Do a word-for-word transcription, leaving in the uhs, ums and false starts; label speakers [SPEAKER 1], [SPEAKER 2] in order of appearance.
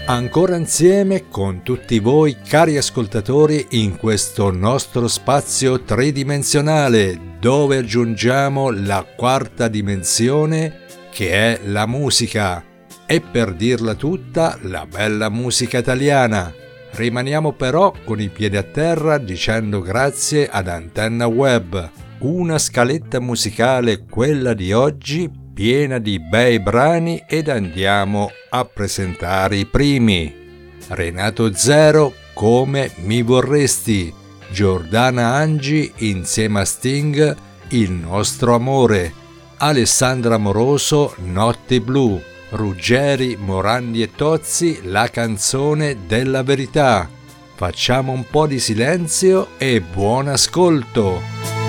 [SPEAKER 1] Ancora insieme con tutti voi cari ascoltatori in questo nostro spazio tridimensionale dove aggiungiamo la quarta dimensione che è la musica e per dirla tutta la bella musica italiana. Rimaniamo però con i piedi a terra dicendo grazie ad Antenna Web, una scaletta musicale quella di oggi piena di bei brani ed andiamo a presentare i primi. Renato Zero, Come mi vorresti, Giordana Angi insieme a Sting, Il nostro amore, Alessandra Moroso, Notti blu, Ruggeri, Morandi e Tozzi, La canzone della verità. Facciamo un po' di silenzio e buon ascolto!